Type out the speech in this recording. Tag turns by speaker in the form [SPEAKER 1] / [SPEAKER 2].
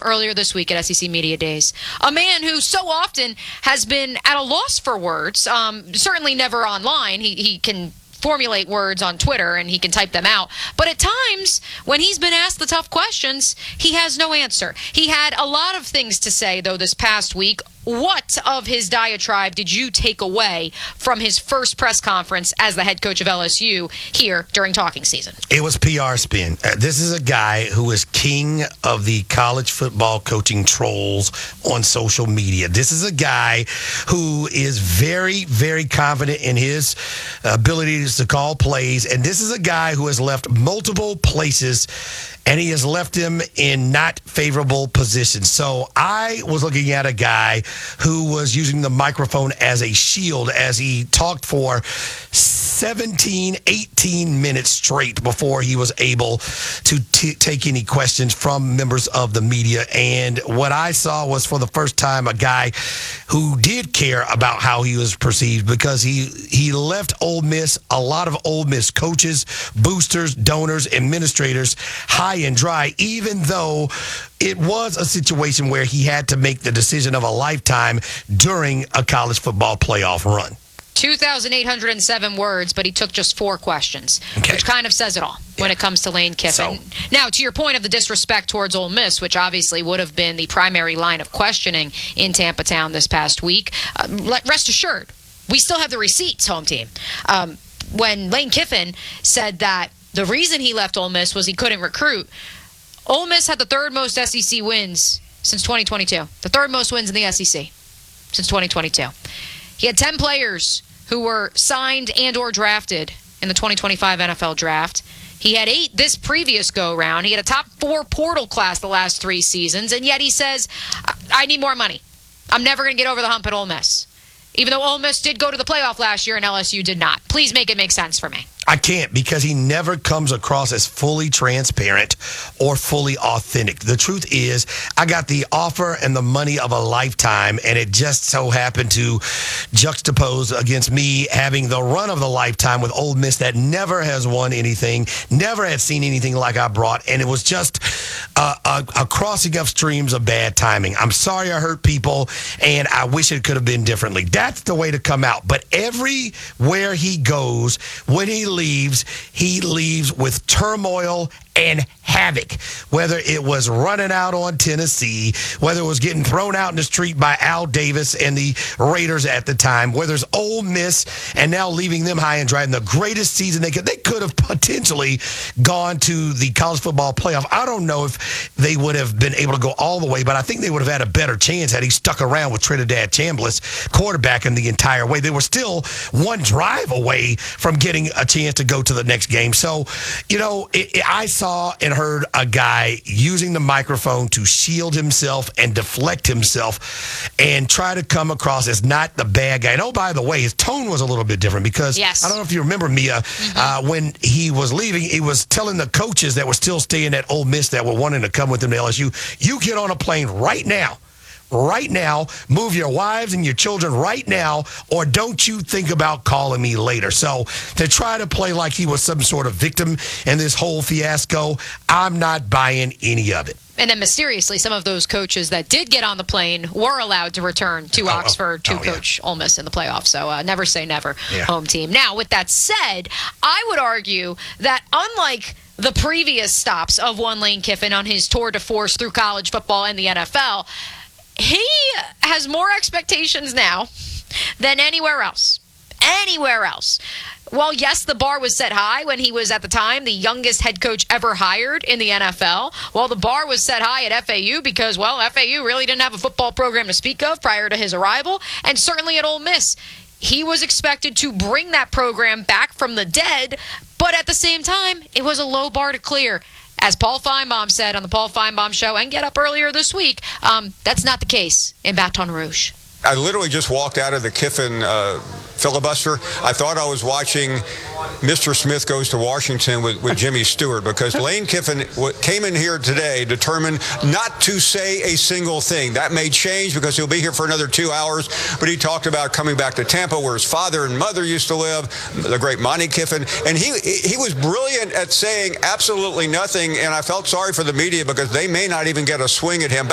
[SPEAKER 1] earlier this week at SEC Media Days. A man who so often has been at a loss for words, certainly never online. He can formulate words on Twitter and he can type them out. But at times, when he's been asked the tough questions, he has no answer. He had a lot of things to say, though, this past week. What of his diatribe did you take away from his first press conference as the head coach of LSU here during talking season?
[SPEAKER 2] It was PR spin. This is a guy who is king of the college football coaching trolls on social media. This is a guy who is very, very confident in his abilities to call plays. And this is a guy who has left multiple places and he has left them in not favorable positions. So I was looking at a guy who was using the microphone as a shield as he talked for 17, 18 minutes straight before he was able to take any questions from members of the media. And what I saw was, for the first time, a guy who did care about how he was perceived, because he left Ole Miss, a lot of Ole Miss coaches, boosters, donors, administrators high and dry, even though it was a situation where he had to make the decision of a lifetime during a college football playoff run.
[SPEAKER 1] 2,807 words, but he took just 4 questions, which kind of says it all when it comes to Lane Kiffin. Now, to your point of the disrespect towards Ole Miss, which obviously would have been the primary line of questioning in Tampa Town this past week, rest assured, we still have the receipts, home team. When Lane Kiffin said that the reason he left Ole Miss was he couldn't recruit, Ole Miss had the third most SEC wins since 2022. The third most wins in the SEC since 2022. He had 10 players who were signed and or drafted in the 2025 NFL draft. He had 8 this previous go-round. He had a top 4 portal class the last 3 seasons, and yet he says, I need more money. I'm never going to get over the hump at Ole Miss. Even though Ole Miss did go to the playoff last year and LSU did not. Please make it make sense for me.
[SPEAKER 2] I can't, because he never comes across as fully transparent or fully authentic. The truth is, I got the offer and the money of a lifetime, and it just so happened to juxtapose against me having the run of the lifetime with Ole Miss that never has won anything, never had seen anything like I brought, and it was just a crossing of streams of bad timing. I'm sorry I hurt people, and I wish it could have been differently. That's the way to come out. But everywhere he goes, when he leaves with turmoil and havoc, whether it was running out on Tennessee, whether it was getting thrown out in the street by Al Davis and the Raiders at the time, whether it's Ole Miss and now leaving them high and dry in the greatest season they could have potentially gone to the college football playoff. I don't know if they would have been able to go all the way, but I think they would have had a better chance had he stuck around with Trinidad Chambliss quarterbacking the entire way. They were still one drive away from getting a chance to go to the next game. So, I saw and heard a guy using the microphone to shield himself and deflect himself and try to come across as not the bad guy. And oh, by the way, his tone was a little bit different, because I don't know if you remember, Mia, when he was leaving, he was telling the coaches that were still staying at Ole Miss that were wanting to come with him to LSU, you get on a plane right now. Right now, move your wives and your children right now, or don't you think about calling me later. So to try to play like he was some sort of victim in this whole fiasco, I'm not buying any of it.
[SPEAKER 1] And then mysteriously, some of those coaches that did get on the plane were allowed to return to Oxford to coach Ole Miss in the playoffs. So never say never, home team. Now, with that said, I would argue that unlike the previous stops of one Lane Kiffin on his tour de force through college football and the NFL, he has more expectations now than anywhere else. Anywhere else. Well, yes, the bar was set high when he was, at the time, the youngest head coach ever hired in the NFL. Well, the bar was set high at FAU because, well, FAU really didn't have a football program to speak of prior to his arrival. And certainly at Ole Miss, he was expected to bring that program back from the dead. But at the same time, it was a low bar to clear. As Paul Feinbaum said on the Paul Feinbaum Show and Get Up earlier this week, that's not the case in Baton Rouge.
[SPEAKER 3] I literally just walked out of the Kiffin filibuster. I thought I was watching Mr. Smith Goes to Washington with Jimmy Stewart, because Lane Kiffin came in here today determined not to say a single thing. That may change because he'll be here for another 2 hours, but he talked about coming back to Tampa where his father and mother used to live, the great Monty Kiffin, and he was brilliant at saying absolutely nothing, and I felt sorry for the media because they may not even get a swing at him.